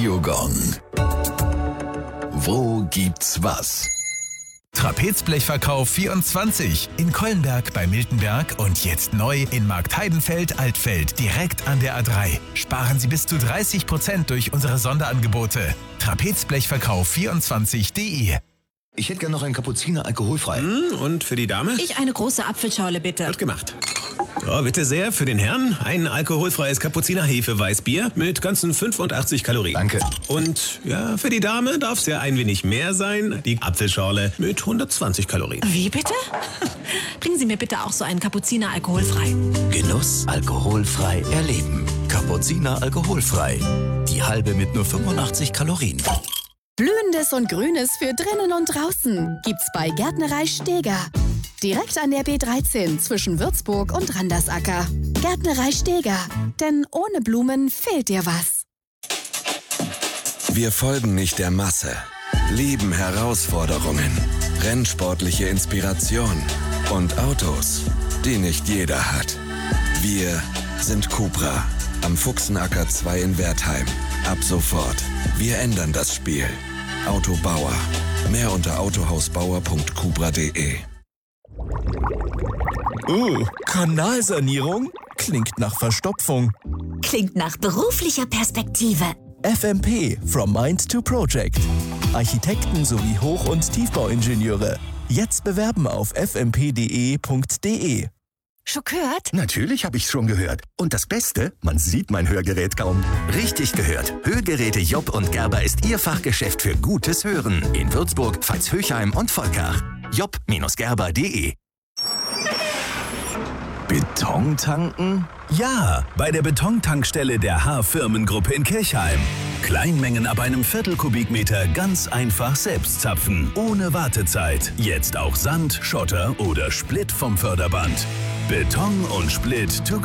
Radiogong. Wo gibt's was? Trapezblechverkauf 24 in Kollenberg bei Miltenberg und jetzt neu in Marktheidenfeld-Altfeld direkt an der A3. Sparen Sie bis zu 30% durch unsere Sonderangebote. Trapezblechverkauf24.de. Ich hätte gerne noch einen Kapuziner alkoholfrei. Und für die Dame? Ich eine große Apfelschorle, bitte. Wird gemacht. So, bitte sehr, für den Herrn ein alkoholfreies Kapuziner Hefeweißbier mit ganzen 85 Kalorien. Danke. Und ja, für die Dame darf es ja ein wenig mehr sein. Die Apfelschorle mit 120 Kalorien. Wie bitte? Bringen Sie mir bitte auch so einen Kapuziner alkoholfrei. Genuss alkoholfrei erleben. Kapuziner alkoholfrei. Die halbe mit nur 85 Kalorien. Blühendes und Grünes für drinnen und draußen gibt's bei Gärtnerei Steger. Direkt an der B13 zwischen Würzburg und Randersacker. Gärtnerei Steger, denn ohne Blumen fehlt dir was. Wir folgen nicht der Masse, lieben Herausforderungen, rennsportliche Inspiration und Autos, die nicht jeder hat. Wir sind Cupra am Fuchsenacker 2 in Wertheim. Ab sofort. Wir ändern das Spiel. Autobauer. Mehr unter autohausbauer.cupra.de. Kanalsanierung? Klingt nach Verstopfung. Klingt nach beruflicher Perspektive. FMP, From Mind to Project. Architekten sowie Hoch- und Tiefbauingenieure. Jetzt bewerben auf fmp.de.de. Schon gehört? Natürlich habe ich schon gehört. Und das Beste, man sieht mein Hörgerät kaum. Richtig gehört. Hörgeräte Job und Gerber ist Ihr Fachgeschäft für gutes Hören. In Würzburg, Veitshöchheim und Volkach. job-gerber.de. Beton tanken? Ja, bei der Betontankstelle der H-Firmengruppe in Kirchheim. Kleinmengen ab einem Viertel-Kubikmeter ganz einfach selbst zapfen, ohne Wartezeit. Jetzt auch Sand, Schotter oder Splitt vom Förderband. Beton und Splitt to